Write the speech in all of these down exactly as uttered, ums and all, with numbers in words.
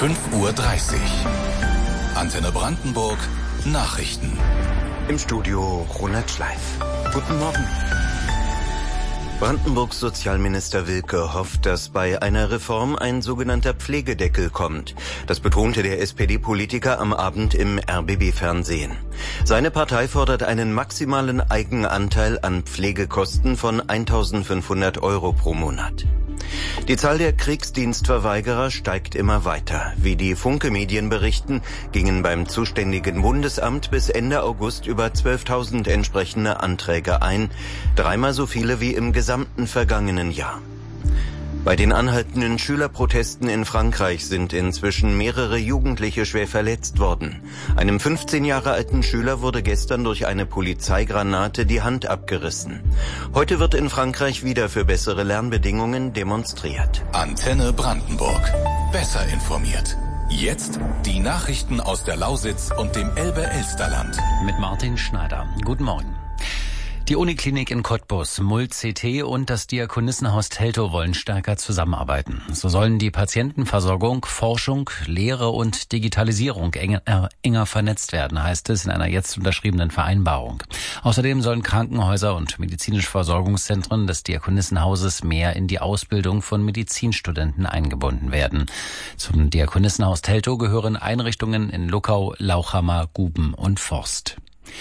fünf Uhr dreißig. Antenne Brandenburg, Nachrichten. Im Studio Ronald Schleif. Guten Morgen. Brandenburgs Sozialminister Wilke hofft, dass bei einer Reform ein sogenannter Pflegedeckel kommt. Das betonte der S P D-Politiker am Abend im R B B-Fernsehen. Seine Partei fordert einen maximalen Eigenanteil an Pflegekosten von eintausendfünfhundert Euro pro Monat. Die Zahl der Kriegsdienstverweigerer steigt immer weiter. Wie die Funke-Medien berichten, gingen beim zuständigen Bundesamt bis Ende August über zwölftausend entsprechende Anträge ein, dreimal so viele wie im gesamten vergangenen Jahr. Bei den anhaltenden Schülerprotesten in Frankreich sind inzwischen mehrere Jugendliche schwer verletzt worden. Einem fünfzehn Jahre alten Schüler wurde gestern durch eine Polizeigranate die Hand abgerissen. Heute wird in Frankreich wieder für bessere Lernbedingungen demonstriert. Antenne Brandenburg. Besser informiert. Jetzt die Nachrichten aus der Lausitz und dem Elbe-Elsterland. Mit Martin Schneider. Guten Morgen. Die Uniklinik in Cottbus, Mult-C T und das Diakonissenhaus Teltow wollen stärker zusammenarbeiten. So sollen die Patientenversorgung, Forschung, Lehre und Digitalisierung enger, äh, enger vernetzt werden, heißt es in einer jetzt unterschriebenen Vereinbarung. Außerdem sollen Krankenhäuser und medizinische Versorgungszentren des Diakonissenhauses mehr in die Ausbildung von Medizinstudenten eingebunden werden. Zum Diakonissenhaus Teltow gehören Einrichtungen in Luckau, Lauchhammer, Guben und Forst.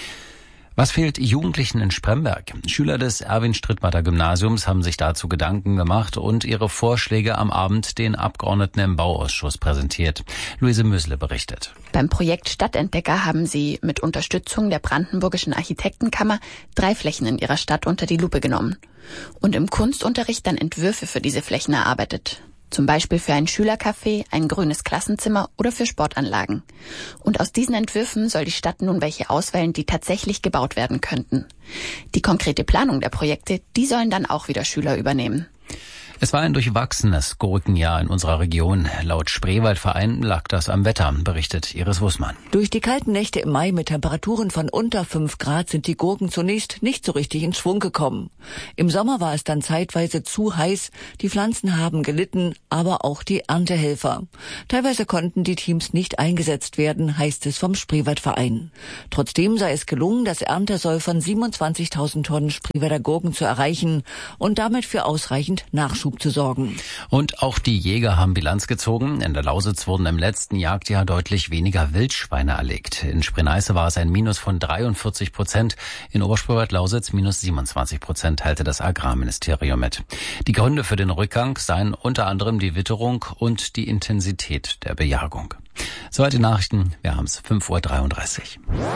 Was fehlt Jugendlichen in Spremberg? Schüler des Erwin-Strittmatter-Gymnasiums haben sich dazu Gedanken gemacht und ihre Vorschläge am Abend den Abgeordneten im Bauausschuss präsentiert. Luise Müsle berichtet. Beim Projekt Stadtentdecker haben sie mit Unterstützung der Brandenburgischen Architektenkammer drei Flächen in ihrer Stadt unter die Lupe genommen und im Kunstunterricht dann Entwürfe für diese Flächen erarbeitet. Zum Beispiel für ein Schülercafé, ein grünes Klassenzimmer oder für Sportanlagen. Und aus diesen Entwürfen soll die Stadt nun welche auswählen, die tatsächlich gebaut werden könnten. Die konkrete Planung der Projekte, die sollen dann auch wieder Schüler übernehmen. Es war ein durchwachsenes Gurkenjahr in unserer Region. Laut Spreewaldverein lag das am Wetter, berichtet Iris Wussmann. Durch die kalten Nächte im Mai mit Temperaturen von unter fünf Grad sind die Gurken zunächst nicht so richtig in Schwung gekommen. Im Sommer war es dann zeitweise zu heiß. Die Pflanzen haben gelitten, aber auch die Erntehelfer. Teilweise konnten die Teams nicht eingesetzt werden, heißt es vom Spreewaldverein. Trotzdem sei es gelungen, das Erntesoll von siebenundzwanzigtausend Tonnen Spreewalder Gurken zu erreichen und damit für ausreichend Nachschub zu sorgen. Und auch die Jäger haben Bilanz gezogen. In der Lausitz wurden im letzten Jagdjahr deutlich weniger Wildschweine erlegt. In Spree-Neiße war es ein Minus von dreiundvierzig Prozent. In Oberspreewald-Lausitz minus siebenundzwanzig Prozent, teilte das Agrarministerium mit. Die Gründe für den Rückgang seien unter anderem die Witterung und die Intensität der Bejagung. Soweit die Nachrichten. Wir haben es fünf Uhr dreiunddreißig.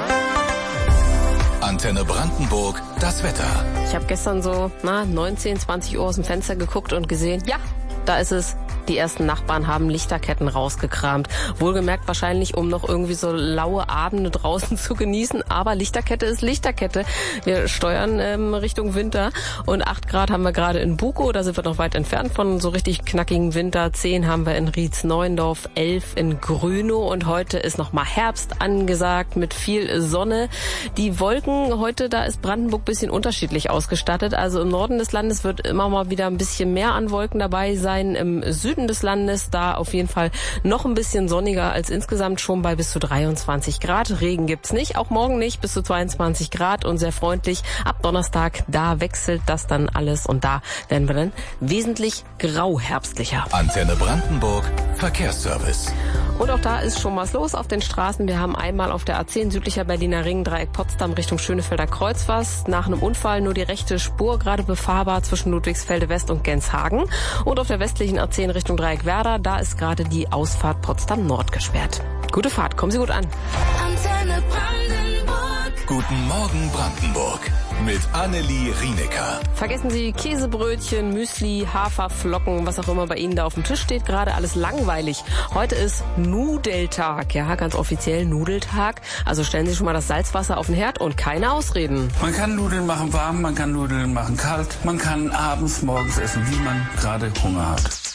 Antenne Brandenburg, das Wetter. Ich habe gestern so na, neunzehn, zwanzig Uhr aus dem Fenster geguckt und gesehen, ja, da ist es. Die ersten Nachbarn haben Lichterketten rausgekramt. Wohlgemerkt wahrscheinlich, um noch irgendwie so laue Abende draußen zu genießen. Aber Lichterkette ist Lichterkette. Wir steuern ähm, Richtung Winter. Und acht Grad haben wir gerade in Bukow. Da sind wir noch weit entfernt von so richtig knackigen Winter. zehn haben wir in Rietz-Neuendorf, elf in Grünow. Und heute ist noch mal Herbst angesagt mit viel Sonne. Die Wolken heute, da ist Brandenburg ein bisschen unterschiedlich ausgestattet. Also im Norden des Landes wird immer mal wieder ein bisschen mehr an Wolken dabei sein. Im Süden des Landes da auf jeden Fall noch ein bisschen sonniger als insgesamt, schon bei bis zu dreiundzwanzig Grad. Regen gibt's nicht, auch morgen nicht, bis zu zweiundzwanzig Grad und sehr freundlich. Ab Donnerstag, da wechselt das dann alles und da werden wir dann wesentlich grauherbstlicher. Antenne Brandenburg, Verkehrsservice. Und auch da ist schon was los auf den Straßen. Wir haben einmal auf der A zehn südlicher Berliner Ring, Dreieck Potsdam Richtung Schönefelder Kreuz was. Nach einem Unfall nur die rechte Spur gerade befahrbar zwischen Ludwigsfelde West und Genshagen. Und auf der westlichen A zehn Richtung Dreieck Werder, da ist gerade die Ausfahrt Potsdam Nord gesperrt. Gute Fahrt, kommen Sie gut an. Antenne Brandenburg. Guten Morgen Brandenburg. Mit Annelie Rienecker. Vergessen Sie Käsebrötchen, Müsli, Haferflocken, was auch immer bei Ihnen da auf dem Tisch steht. Gerade alles langweilig. Heute ist Nudeltag. Ja, ganz offiziell Nudeltag. Also stellen Sie schon mal das Salzwasser auf den Herd und keine Ausreden. Man kann Nudeln machen warm, man kann Nudeln machen kalt. Man kann abends, morgens essen, wie man gerade Hunger hat.